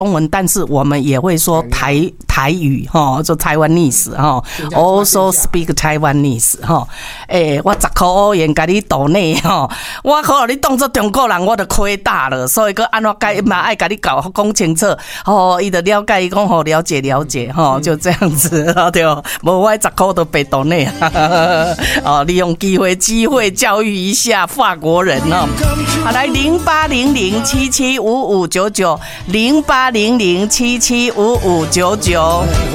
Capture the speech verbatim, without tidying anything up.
中文，但是我们也会说台台语哈，做台湾 Taiwanese 哈 ，also speak Taiwanese 哈。诶，我十块欧元给你斗内哈，我可能你当作中国人，我就亏大了，所以个安怎解嘛爱给你搞讲清楚，哦，伊就了解，伊讲好了解了解哈，就这样子对，无我十块都被斗内，哦，利用机会机会教育一下法国人哦。好，来零八零零七七五五九九零八零零七七五五九九。